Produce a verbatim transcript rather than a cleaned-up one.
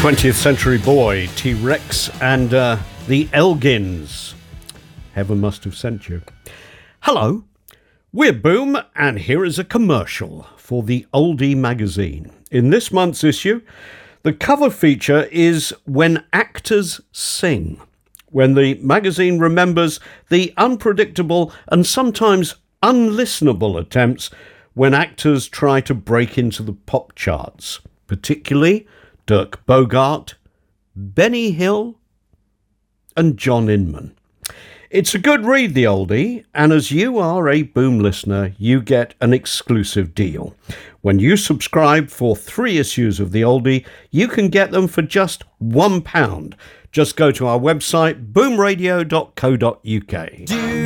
twentieth Century Boy, T-Rex and uh, the Elgins. Heaven must have sent you. Hello, we're Boom, and here is a commercial for the Oldie magazine. In this month's issue, the cover feature is When Actors Sing, when the magazine remembers the unpredictable and sometimes unlistenable attempts when actors try to break into the pop charts, particularly Dirk Bogarde, Benny Hill and John Inman. It's a good read, the Oldie, and as you are a Boom listener, you get an exclusive deal. When you subscribe for three issues of the Oldie, you can get them for just one pound. Just go to our website, boom radio dot co dot uk.